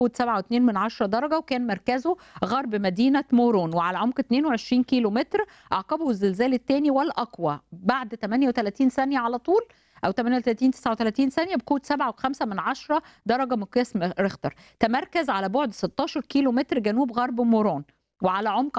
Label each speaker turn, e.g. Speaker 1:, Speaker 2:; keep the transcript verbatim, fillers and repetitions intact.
Speaker 1: بقوة سبعة واتنين من عشرة درجة، وكان مركزه غرب مدينة مورون، وعلى عمق اتنين وعشرين كيلو متر. أعقبه الزلزال الثاني والأقوى بعد تمانية وتلاتين ثانية على طول، أو تمانية وتلاتين تسعة وتلاتين ثانية، بقوة سبعة وخمسة من عشرة درجة مقياس م ريختر. تمركز على بُعد ستاشر كيلو متر جنوب غرب مورون، وعلى عمق